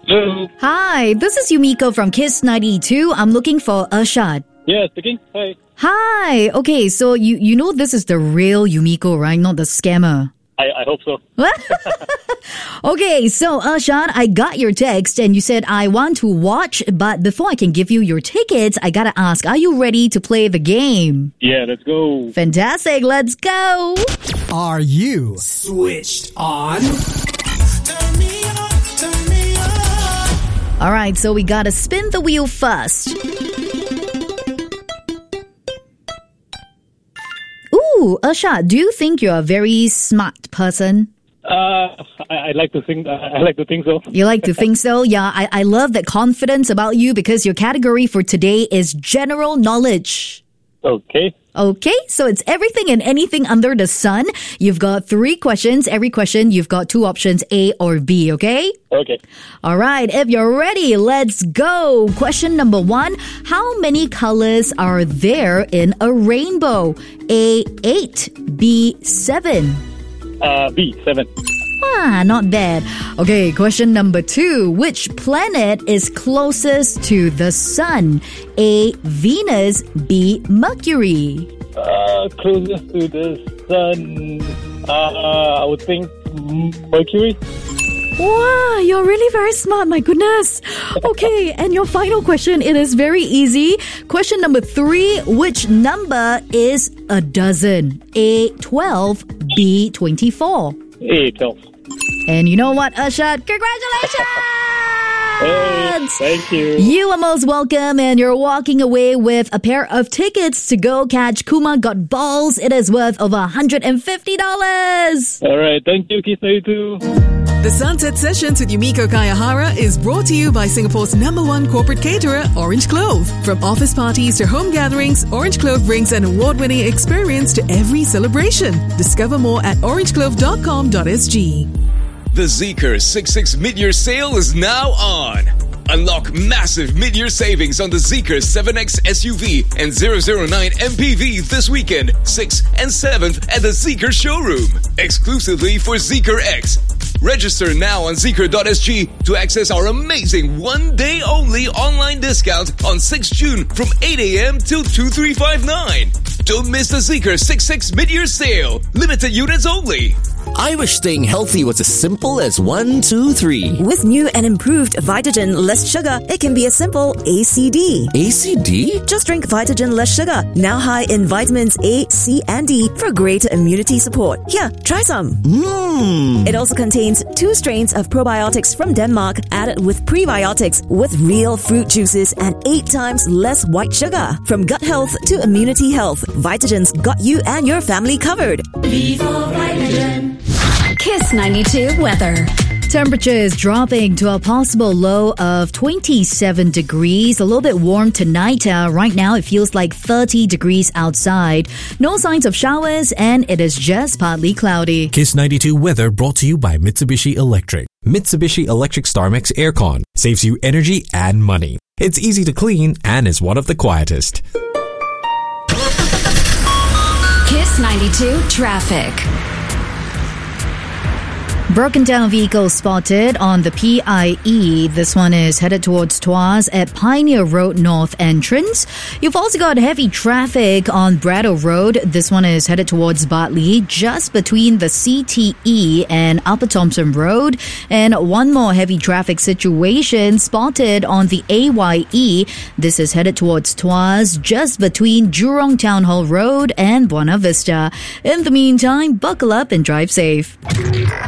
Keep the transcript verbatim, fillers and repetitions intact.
Hello. Hi, this is Yumiko from Kiss ninety-two. I'm looking for Arshad. Yeah, speaking. Hi. Hi. Okay, so you, you know this is the real Yumiko, right? Not the scammer. I, I hope so. Okay, so Arshad, I got your text and you said I want to watch, but before I can give you your tickets, I gotta ask, are you ready to play the game? Yeah, let's go. Fantastic, let's go! Are you switched on? Alright, so we gotta spin the wheel first. Ooh, Arshad, do you think you're a very smart person? Uh, I, I like to think. Uh, I like to think so. You like to think so? Yeah, I, I love that confidence about you because your category for today is general knowledge. Okay. Okay, so it's everything and anything under the sun. You've got three questions. Every question, you've got two options, A or B, okay? Okay. All right, if you're ready, let's go. Question number one. How many colors are there in a rainbow? A, eight. B, seven. Uh, B, seven. Ah, not bad. Okay, question number two. Which planet is closest to the sun? A, Venus. B, Mercury. Uh, closest to the sun. Uh, I would think Mercury. Wow, you're really very smart, my goodness. Okay, and your final question, it is very easy. Question number three, which number is a dozen? A, twelve. B, twenty-four. A, twelve. And you know what, Arshad? Congratulations! Hey, thank you. You are most welcome, and you're walking away with a pair of tickets to go catch Kuma Got Balls. It is worth over one hundred fifty dollars. All right, thank you, Kiss ninety-two. The Sunset Sessions with Yumiko Kayahara is brought to you by Singapore's number one corporate caterer, Orange Clove. From office parties to home gatherings, Orange Clove brings an award-winning experience to every celebration. Discover more at orange clove dot com dot s g. The Zeekr sixty-six mid-year sale is now on. Unlock massive mid-year savings on the Zeekr seven X S U V and zero zero nine M P V this weekend, sixth and seventh at the Zeekr showroom. Exclusively for Zeekr X. Register now on zeekr dot s g to access our amazing one-day only online discount on sixth of June from eight a.m. till two three five nine. Don't miss the Zeekr sixty-six mid-year sale. Limited units only. I wish staying healthy was as simple as one, two, three. With new and improved Vitagen Less Sugar, it can be as simple A C D. A C D? Just drink Vitagen Less Sugar, now high in vitamins A, C, and D for greater immunity support. Here, try some. Mmm. It also contains two strains of probiotics from Denmark added with prebiotics with real fruit juices and eight times less white sugar. From gut health to immunity health, Vitagen's got you and your family covered. Vivo Vitagen. Kiss ninety-two weather. Temperature is dropping to a possible low of twenty-seven degrees. A little bit warm tonight. Uh, right now, it feels like thirty degrees outside. No signs of showers, and it is just partly cloudy. Kiss ninety-two weather brought to you by Mitsubishi Electric. Mitsubishi Electric StarMax Aircon saves you energy and money. It's easy to clean and is one of the quietest. Kiss ninety-two traffic. Broken down vehicle spotted on the P I E. This one is headed towards Tuas at Pioneer Road North entrance. You've also got heavy traffic on Braddock Road. This one is headed towards Bartley, just between the C T E and Upper Thompson Road. And one more heavy traffic situation spotted on the A Y E. This is headed towards Tuas, just between Jurong Town Hall Road and Buona Vista. In the meantime, buckle up and drive safe.